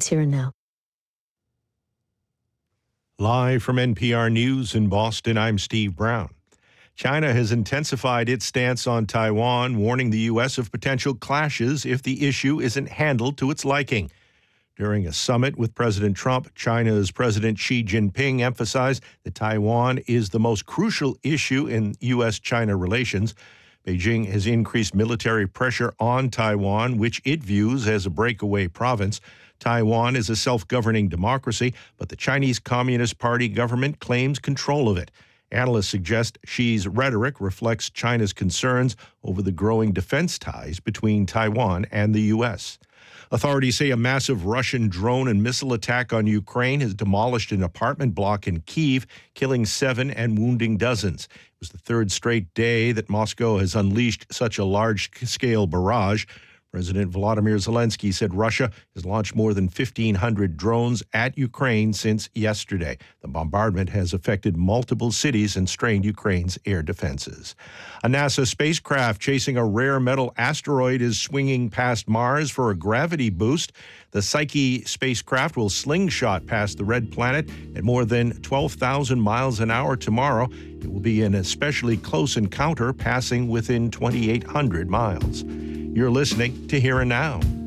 It's Here and Now. Live from NPR News in Boston, I'm Steve Brown. China has intensified its stance on Taiwan, warning the U.S. of potential clashes if the issue isn't handled to its liking. During a summit with President Trump, China's President Xi Jinping emphasized that Taiwan is the most crucial issue in U.S.-China relations. Beijing has increased military pressure on Taiwan, which it views as a breakaway province. Taiwan is a self-governing democracy, but the Chinese Communist Party government claims control of it. Analysts suggest Xi's rhetoric reflects China's concerns over the growing defense ties between Taiwan and the U.S. Authorities say a massive Russian drone and missile attack on Ukraine has demolished an apartment block in Kyiv, killing 7 and wounding dozens. It was the third straight day that Moscow has unleashed such a large-scale barrage. President Volodymyr Zelensky said Russia has launched more than 1,500 drones at Ukraine since yesterday. The bombardment has affected multiple cities and strained Ukraine's air defenses. A NASA spacecraft chasing a rare metal asteroid is swinging past Mars for a gravity boost. The Psyche spacecraft will slingshot past the red planet at more than 12,000 miles an hour tomorrow. It will be an especially close encounter, passing within 2,800 miles. You're listening to Here and Now.